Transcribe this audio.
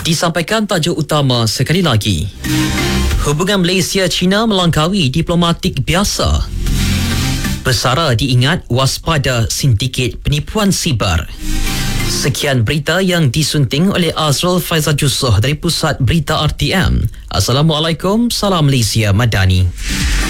Disampaikan tajuk utama sekali lagi. Hubungan Malaysia-China melangkaui diplomatik biasa. Bersara diingat waspada sindiket penipuan siber. Sekian berita yang disunting oleh Azrul Faizal Jusoh dari Pusat Berita RTM. Assalamualaikum, salam Malaysia Madani.